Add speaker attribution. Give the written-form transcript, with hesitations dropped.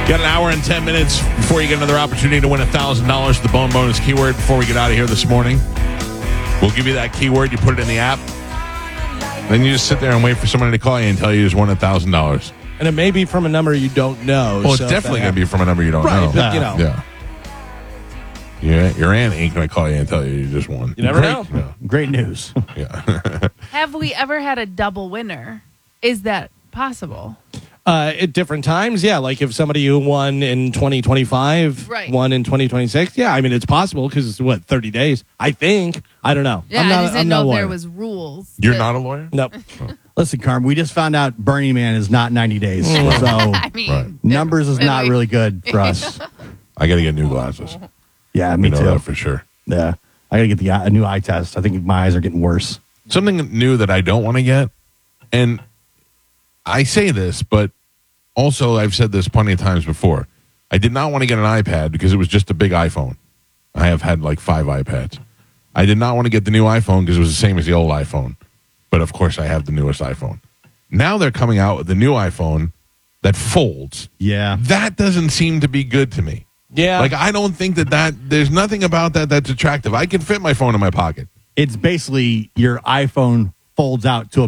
Speaker 1: Got an hour and 10 minutes before you get another opportunity to win $1,000 the Bone Bonus keyword. Before we get out of here this morning, we'll give you that keyword. You put it in the app. Then you just sit there and wait for somebody to call you and tell you you just won $1,000.
Speaker 2: And it may be from a number you don't know.
Speaker 1: Well, it's definitely going to be from a number you don't know.
Speaker 2: But, you know.
Speaker 1: Yeah. Your aunt ain't going to call you and tell you just won.
Speaker 2: You never know.
Speaker 1: Yeah.
Speaker 3: Great news.
Speaker 1: Yeah.
Speaker 4: Have we ever had a double winner? Is that possible?
Speaker 2: At different times, yeah. Like if somebody who won in 2025 won in 2026, yeah. I mean, it's possible because it's, 30 days? I think. I don't know.
Speaker 4: Yeah, I just didn't know if there was rules.
Speaker 1: You're not a lawyer?
Speaker 2: Nope.
Speaker 3: Listen, Carm, we just found out Burning Man is not 90 days. So
Speaker 4: I mean,
Speaker 3: numbers is not really good for us.
Speaker 1: I got to get new glasses.
Speaker 3: Yeah, me
Speaker 1: you know
Speaker 3: too.
Speaker 1: that for sure.
Speaker 3: Yeah. I got to get a new eye test. I think my eyes are getting worse.
Speaker 1: Something new that I don't want to get, and I say this, but also I've said this plenty of times before. I did not want to get an iPad because it was just a big iPhone. I have had like 5 iPads. I did not want to get the new iPhone because it was the same as the old iPhone. But of course I have the newest iPhone. Now they're coming out with the new iPhone that folds.
Speaker 3: Yeah.
Speaker 1: That doesn't seem to be good to me.
Speaker 2: Yeah.
Speaker 1: Like I don't think that there's nothing about that that's attractive. I can fit my phone in my pocket.
Speaker 3: It's basically your iPhone folds out to a